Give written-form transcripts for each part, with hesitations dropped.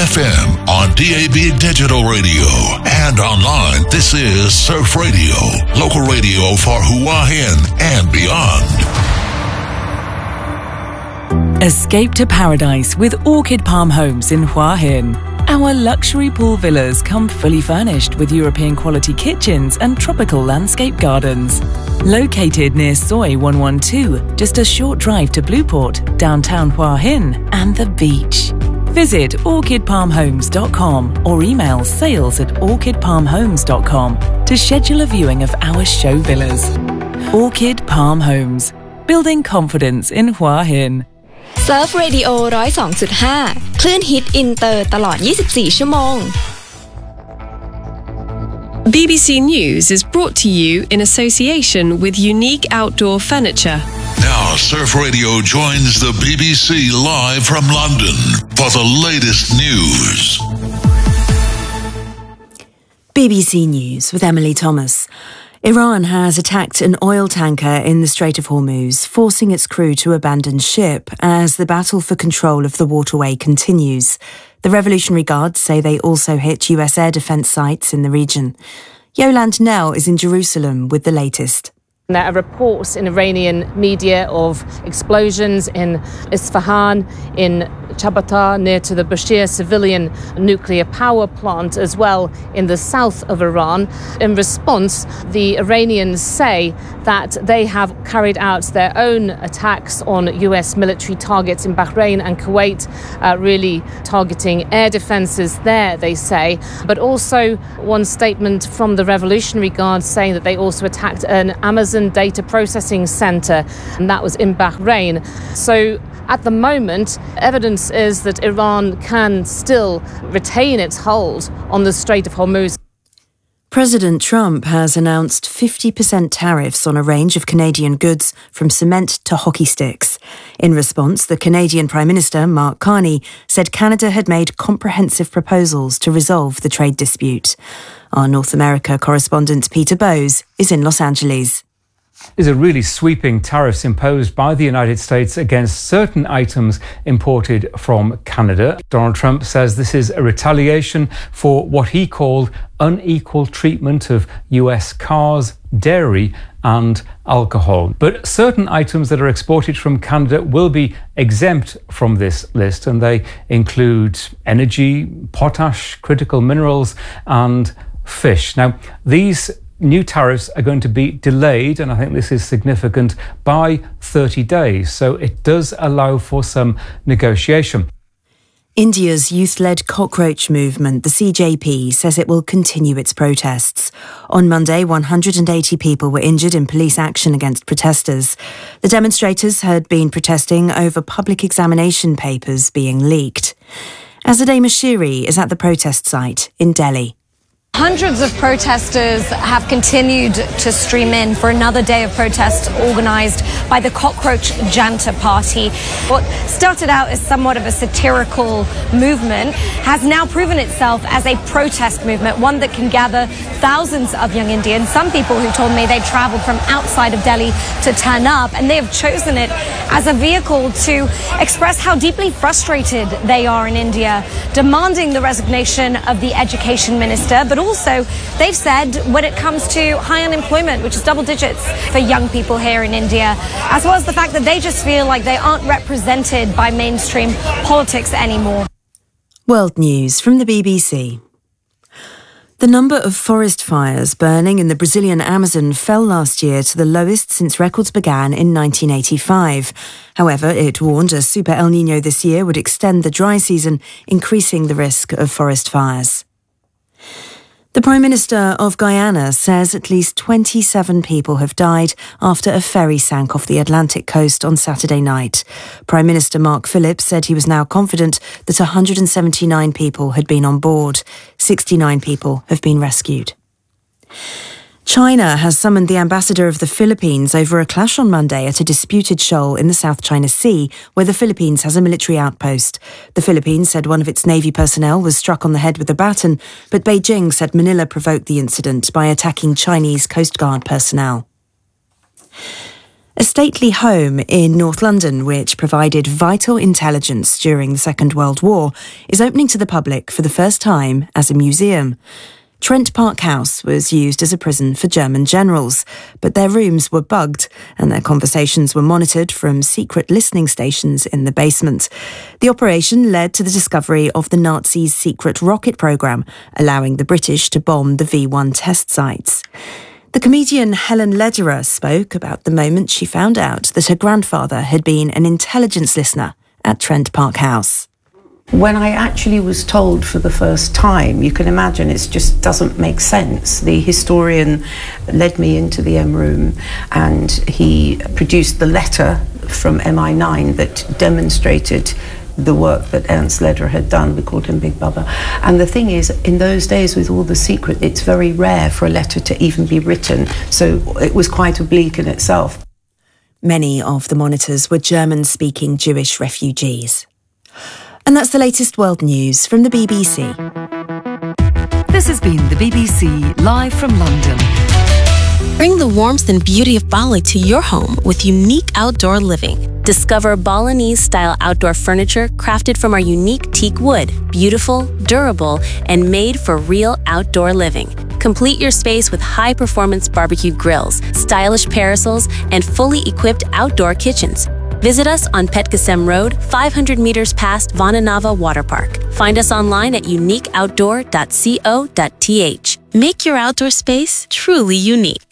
FM, on DAB Digital Radio, and online. This is Surf Radio, local radio for Hua Hin and beyond. Escape to paradise with Orchid Palm Homes in Hua Hin. Our luxury pool villas come fully furnished with European quality kitchens and tropical landscape gardens. Located near Soi 112, just a short drive to Blueport, downtown Hua Hin, and the beach. Visit orchidpalmhomes.com or email sales@orchidpalmhomes.com to schedule a viewing of our show villas. Orchid Palm Homes, building confidence in Hua Hin. Surf Radio 102.5 คลื่นฮิตอินเตอร์ตลอด 24 ชั่วโมง BBC News is brought to you in association with Unique Outdoor Furniture. Now, Surf Radio joins the BBC live from London for the latest news. BBC News with Emily Thomas. Iran has attacked an oil tanker in the Strait of Hormuz, forcing its crew to abandon ship as the battle for control of the waterway continues. The Revolutionary Guards say they also hit US air defence sites in the region. Yolande Nell is in Jerusalem with the latest. There are reports in Iranian media of explosions in Isfahan, in Chabata, near to the Bushehr civilian nuclear power plant, as well in the south of Iran. In response, the Iranians say that they have carried out their own attacks on US military targets in Bahrain and Kuwait, really targeting air defences there, they say. But also one statement from the Revolutionary Guards saying that they also attacked an Amazon data processing centre, and that was in Bahrain. So at the moment, evidence is that Iran can still retain its hold on the Strait of Hormuz. President Trump has announced 50% tariffs on a range of Canadian goods from cement to hockey sticks. In response, the Canadian Prime Minister, Mark Carney, said Canada had made comprehensive proposals to resolve the trade dispute. Our North America correspondent Peter Bowes is in Los Angeles. Is a really sweeping tariffs imposed by the United States against certain items imported from Canada. Donald Trump says this is a retaliation for what he called unequal treatment of US cars, dairy and alcohol. But certain items that are exported from Canada will be exempt from this list, and they include energy, potash, critical minerals and fish. Now, these new tariffs are going to be delayed, and I think this is significant, by 30 days. So it does allow for some negotiation. India's youth-led cockroach movement, the CJP, says it will continue its protests. On Monday, 180 people were injured in police action against protesters. The demonstrators had been protesting over public examination papers being leaked. Azadeh Mashiri is at the protest site in Delhi. Hundreds of protesters have continued to stream in for another day of protests organised by the Cockroach Janta Party. What started out as somewhat of a satirical movement has now proven itself as a protest movement, one that can gather thousands of young Indians. Some people who told me they travelled from outside of Delhi to turn up, and they have chosen it as a vehicle to express how deeply frustrated they are in India, demanding the resignation of the education minister, but also they've said when it comes to high unemployment, which is double digits for young people here in India, as well as the fact that they just feel like they aren't represented by mainstream politics anymore. World News from the BBC. The number of forest fires burning in the Brazilian Amazon fell last year to the lowest since records began in 1985. However, it warned a super El Niño this year would extend the dry season, increasing the risk of forest fires. The Prime Minister of Guyana says at least 27 people have died after a ferry sank off the Atlantic coast on Saturday night. Prime Minister Mark Phillips said he was now confident that 179 people had been on board. 69 people have been rescued. China has summoned the ambassador of the Philippines over a clash on Monday at a disputed shoal in the South China Sea, where the Philippines has a military outpost. The Philippines said one of its Navy personnel was struck on the head with a baton, but Beijing said Manila provoked the incident by attacking Chinese Coast Guard personnel. A stately home in North London, which provided vital intelligence during the Second World War, is opening to the public for the first time as a museum. Trent Park House was used as a prison for German generals, but their rooms were bugged and their conversations were monitored from secret listening stations in the basement. The operation led to the discovery of the Nazis' secret rocket programme, allowing the British to bomb the V1 test sites. The comedian Helen Lederer spoke about the moment she found out that her grandfather had been an intelligence listener at Trent Park House. When I actually was told for the first time, you can imagine it just doesn't make sense. The historian led me into the M room and he produced the letter from MI9 that demonstrated the work that Ernst Lederer had done. We called him Big Bubba. And the thing is, in those days with all the secret, it's very rare for a letter to even be written. So it was quite oblique in itself. Many of the monitors were German-speaking Jewish refugees. And that's the latest world news from the BBC. This has been the BBC live from London. Bring the warmth and beauty of Bali to your home with unique outdoor living. Discover Balinese-style outdoor furniture crafted from our unique teak wood, beautiful, durable, and made for real outdoor living. Complete your space with high-performance barbecue grills, stylish parasols, and fully equipped outdoor kitchens. Visit us on Petgasem Road, 500 meters past Vananava Water Park. Find us online at uniqueoutdoor.co.th. Make your outdoor space truly unique.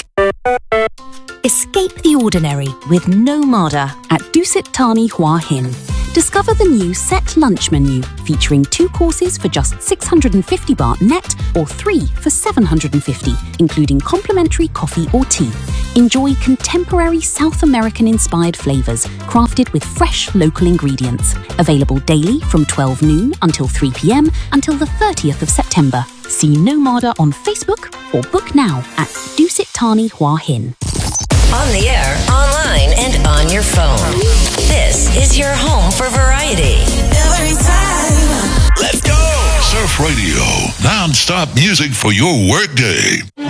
Escape the ordinary with Nomada at Dusit Thani Hua Hin. Discover the new set lunch menu featuring 2 courses for just 650 baht net or 3 for 750, including complimentary coffee or tea. Enjoy contemporary South American-inspired flavors crafted with fresh local ingredients. Available daily from 12 noon until 3 p.m. until the 30th of September. See Nomada on Facebook or book now at Dusit Thani Hua Hin. On the air, online, and on your phone. This is your home for variety. Every time. Let's go! Surf Radio, non-stop music for your workday.